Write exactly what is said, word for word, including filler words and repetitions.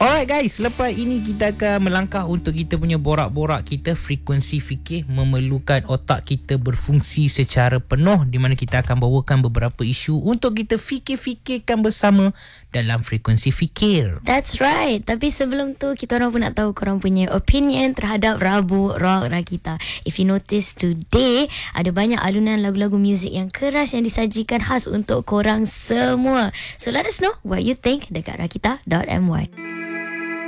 Alright guys, selepas ini kita akan melangkah untuk kita punya borak-borak kita. Frekuensi fikir memerlukan otak kita berfungsi secara penuh, di mana kita akan bawakan beberapa isu untuk kita fikir-fikirkan bersama dalam frekuensi fikir. That's right. Tapi sebelum tu, kita orang pun nak tahu korang punya opinion terhadap Rabu Rock Rakita. If you notice today, ada banyak alunan lagu-lagu muzik yang keras yang disajikan khas untuk korang semua. So let us know what you think dekat rakita dot my.